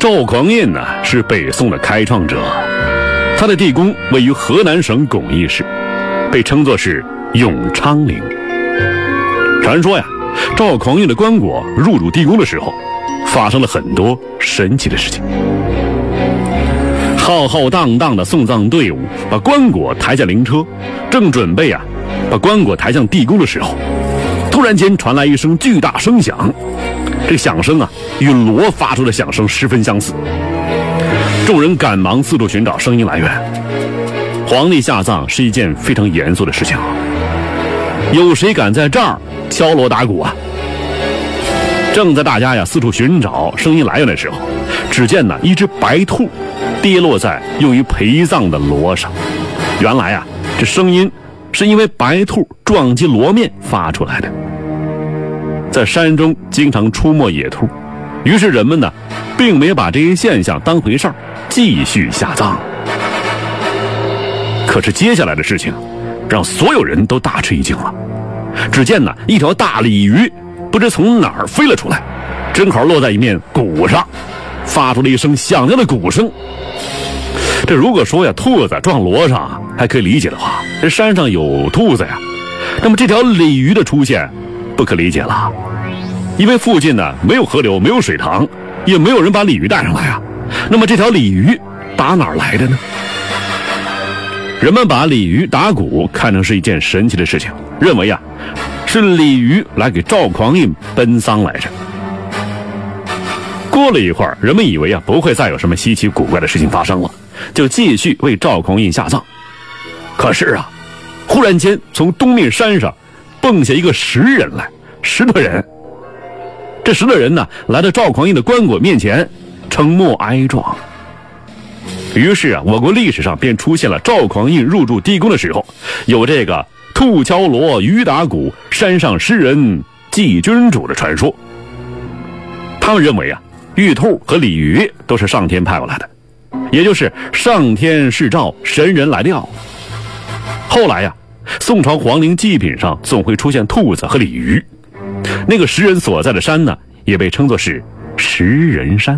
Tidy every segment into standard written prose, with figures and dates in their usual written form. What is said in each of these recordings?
赵匡胤呢是北宋的开创者，他的地宫位于河南省巩义市，被称作是永昌陵。传说呀，赵匡胤的棺椁入主地宫的时候，发生了很多神奇的事情。浩浩荡荡的送葬队伍把棺椁抬下灵车，正准备把棺椁抬向地宫的时候，突然间传来一声巨大声响。这个响声与锣发出的响声十分相似。众人赶忙四处寻找声音来源。皇帝下葬是一件非常严肃的事情，有谁敢在这儿敲锣打鼓啊？正在大家四处寻找声音来源的时候，只见一只白兔跌落在用于陪葬的锣上。原来这声音是因为白兔撞击锣面发出来的。在山中经常出没野兔，于是人们并没有把这些现象当回事儿，继续下葬。可是接下来的事情让所有人都大吃一惊了。只见一条大鲤鱼不知从哪儿飞了出来，正好落在一面鼓上，发出了一声响亮的鼓声。这如果说兔子撞锣上还可以理解的话，这山上有兔子呀，那么这条鲤鱼的出现不可理解了。因为附近没有河流，没有水塘，也没有人把鲤鱼带上来那么这条鲤鱼打哪儿来的呢？人们把鲤鱼打鼓看成是一件神奇的事情，认为是鲤鱼来给赵匡胤奔丧来着。过了一会儿，人们以为不会再有什么稀奇古怪的事情发生了，就继续为赵匡胤下葬。可是忽然间从东面山上蹦下一个石人来，石头人。这石头人来到赵匡胤的棺椁面前，承默哀状。于是我国历史上便出现了赵匡胤入住地宫的时候，有这个兔敲锣，鱼打鼓，山上诗人祭君主的传说。他们认为玉兔和鲤鱼都是上天派过来的，也就是上天示诏，神人来料。后来宋朝皇陵祭品上总会出现兔子和鲤鱼，那个石人所在的山也被称作是石人山。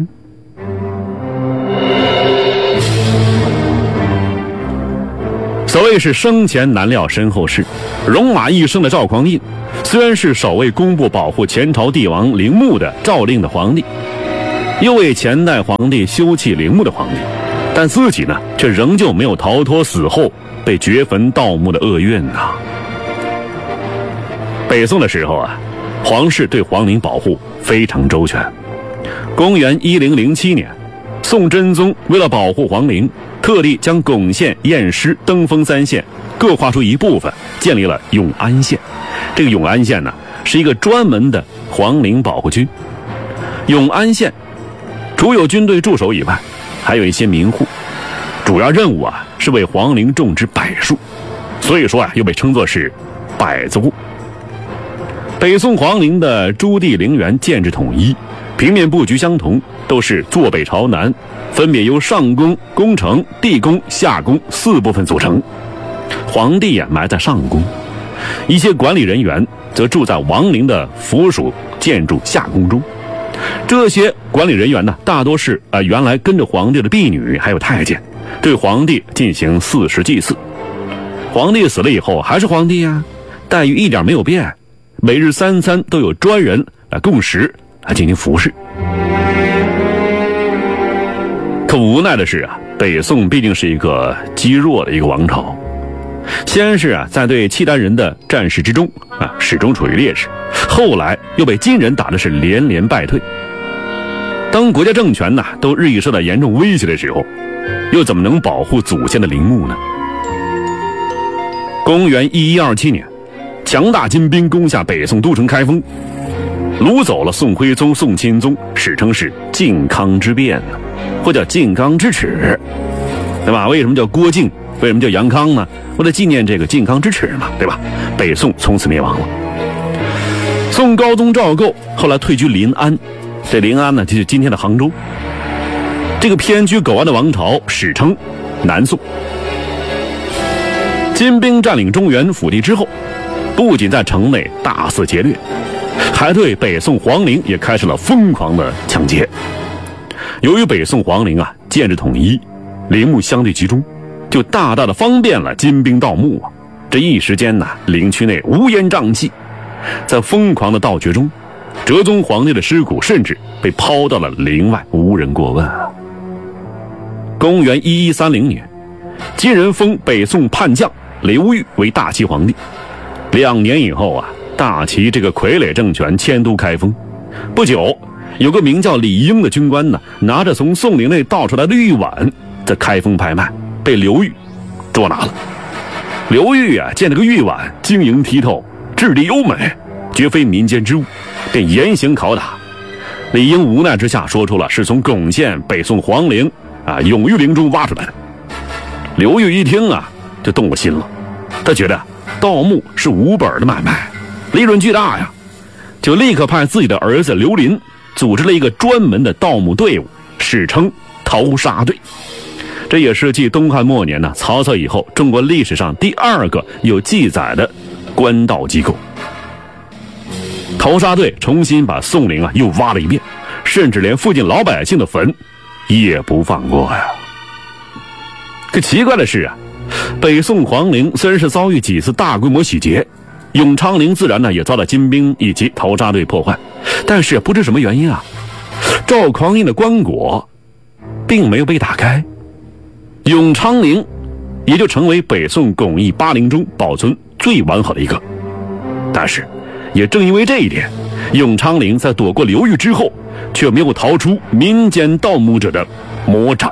所谓是生前难料身后事，戎马一生的赵匡胤虽然是首位公布保护前朝帝王陵墓的诏令的皇帝，又为前代皇帝修葺陵墓的皇帝，但自己却仍旧没有逃脱死后被掘坟盗墓的厄运北宋的时候皇室对皇陵保护非常周全。公元1007年，宋真宗为了保护皇陵，特地将巩县、偃师、登封3县各划出一部分，建立了永安县。这个永安县是一个专门的皇陵保护区。永安县除有军队驻守以外，还有一些民户，主要任务是为皇陵种植柏树，所以说又被称作是柏子户。北宋皇陵的朱棣陵园建制统一，平面布局相同，都是坐北朝南，分别由上宫、宫城、地宫、下宫4部分组成。皇帝埋在上宫，一些管理人员则住在王陵的附属建筑下宫中。这些管理人员大多是原来跟着皇帝的婢女还有太监，对皇帝进行4时祭祀。皇帝死了以后还是皇帝待遇一点没有变，每日3餐都有专人来供食来进行服侍。可无奈的是北宋毕竟是一个积弱的一个王朝，先是在对契丹人的战事之中始终处于劣势，后来又被金人打的是连连败退。当国家政权都日益受到严重威胁的时候，又怎么能保护祖先的陵墓呢？公元1127年，强大金兵攻下北宋都城开封，掳走了宋徽宗、宋钦宗，史称是靖康之变或叫靖康之耻，对吧？为什么叫郭靖？为什么叫杨康呢？为了纪念这个靖康之耻嘛，对吧？北宋从此灭亡了。宋高宗赵构后来退居临安，这临安就是今天的杭州。这个偏居苟安的王朝史称南宋。金兵占领中原腹地之后，不仅在城内大肆劫掠，还对北宋皇陵也开始了疯狂的抢劫。 由于北宋皇陵啊建制统一，陵墓相对集中，就大大的方便了金兵盗墓啊。这一时间呢，陵区内乌烟瘴气，在疯狂的盗掘中，哲宗皇帝的尸骨甚至被抛到了陵外，无人过问啊。公元1130年，金人封北宋叛将刘裕为大齐皇帝。2年以后啊，大齐这个傀儡政权迁都开封。不久，有个名叫李应的军官呢，拿着从宋陵内盗出来的玉碗，在开封拍卖，被刘裕捉拿了。刘裕啊，见这个玉碗晶莹剔透，质地优美，绝非民间之物，便严刑拷打。李应无奈之下说出了是从巩县北宋皇陵永玉陵中挖出来的。刘裕一听啊，就动了心了，他觉得盗墓是无本的买卖，利润巨大呀，就立刻派自己的儿子刘林组织了一个专门的盗墓队伍，史称淘沙队。这也是继东汉末年呢曹操以后中国历史上第2个有记载的官盗机构。淘沙队重新把宋陵又挖了一遍，甚至连附近老百姓的坟也不放过呀。可奇怪的是啊，北宋皇陵虽然是遭遇几次大规模洗劫，永昌陵自然呢也遭到金兵以及淘沙队破坏，但是不知什么原因啊，赵匡胤的棺椁并没有被打开，永昌陵也就成为北宋巩义8陵中保存最完好的一个。但是也正因为这一点，永昌陵在躲过刘裕之后，却没有逃出民间盗墓者的魔掌。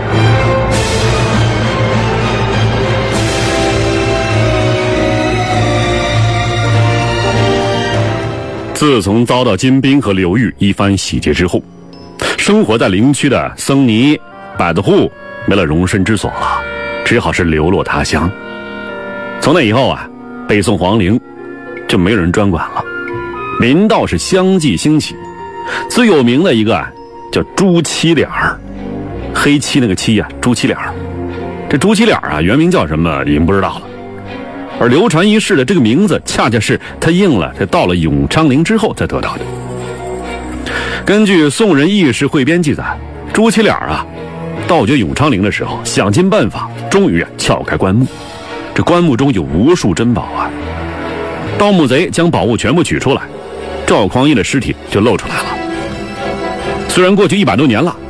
自从遭到金兵和刘裕一番洗劫之后，生活在陵区的僧尼、百子户没了容身之所了，只好是流落他乡。从那以后啊，北宋皇陵就没有人专管了，民盗是相继兴起。最有名的一个叫朱七脸儿，黑漆那个漆朱七脸儿。这朱七脸儿原名叫什么已经不知道了，而流传一世的这个名字，恰恰是他应了这到了永昌陵之后才得到的。根据宋人轶事汇编记载，朱七脸盗掘永昌陵的时候，想尽办法，终于撬开棺木。这棺木中有无数珍宝盗墓贼将宝物全部取出来，赵匡胤的尸体就露出来了。虽然过去100多年了，